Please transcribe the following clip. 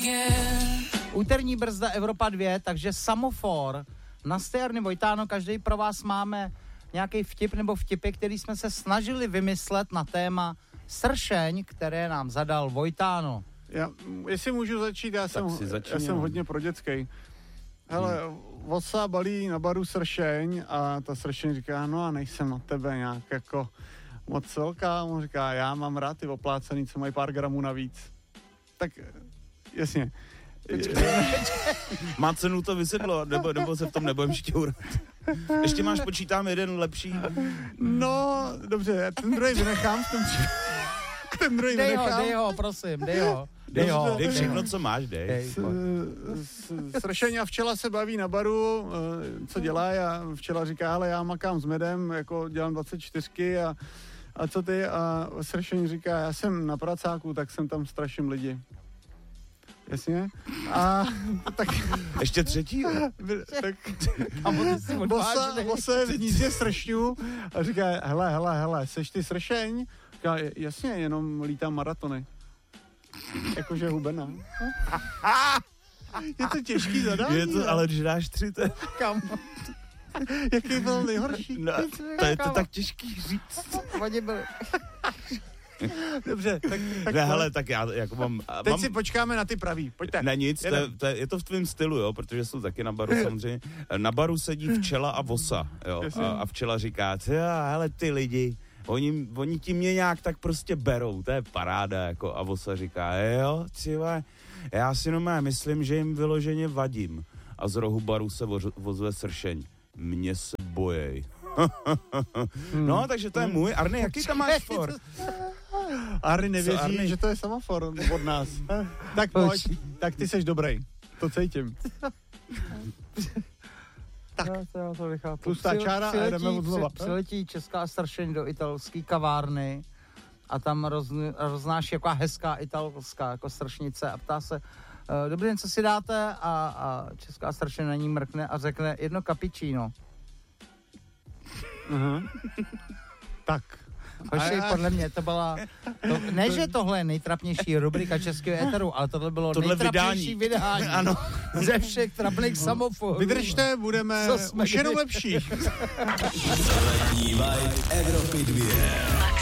Úterní brzda Evropa 2, takže Samofor. Na Stejárny Vojtáno, každý pro vás máme nějaký vtip nebo vtipy, který jsme se snažili vymyslet na téma sršeň, které nám zadal Vojtáno. Jestli můžu začít, já jsem hodně pro dětský. Hele, Vosa balí na baru sršeň a ta sršeň říká, no a nejsem na tebe nějak jako moc velká. On říká, já mám rád ty oplácený, co mají pár gramů navíc. Tak jasně. Má cenu to vysvětlo, nebo se v tom nebudem šťourat. Ještě máš, počítám, jeden lepší. No, dobře, ten druhý vynechám v tom ten druhý vynechám. Dej ho, prosím, dej ho. Dej všechno, co máš, dej. Sršeň a včela se baví na baru, co dělá, a včela říká, ale já makám s medem, jako dělám 24 a co ty? A sršeň říká, já jsem na pracáku, tak jsem tam straším lidi. Jasně? A tak... Ještě třetí? Tak... Bosa je v hnízdě sršňů a říká, hele, seš ty sršeň? Říká, jasně, jenom lítám maratony. Jakože hubená. Je to těžký zadání. Je to, ale když dáš 3, to je... Kam? Jaký byl nejhorší? No, to je to tak těžký říct. Dobře, tak ne, hele, tak já jako mám... Teď si počkáme na ty pravý, pojďte. Ne, nic, je to v tvém stylu, jo, protože jsou taky na baru samozřejmě. Na baru sedí včela a vosa, jo, a včela říká, hele, ty lidi, oni ti mě nějak tak prostě berou, to je paráda, jako, a vosa říká, jo, třeba, já si normálně myslím, že jim vyloženě vadím. A z rohu baru se vozuje sršeň. Mě se bojej. No, takže to je můj. Arny, jaký tam máš for? Arny nevěří, že to je semafor od nás. Tak pojď, tak ty seš dobrý. To cítím. Tak, tlustá čára a jdeme od znova. Přiletí česká sršeň do italské kavárny a tam roznáší jaká hezká italská jako sršnice a ptá se, dobrý den, co si dáte? A česká sršeň na ní mrkne a řekne 1 cappuccino. Tak. Hoši, podle mě to byla... Ne, že tohle je nejtrapnější rubrika českého éteru, ale tohle bylo nejtrapnější vydání. Ano. Ze všech trapných samoforů. Vydržte, budeme už jenom lepší. Vibe Evropy 2.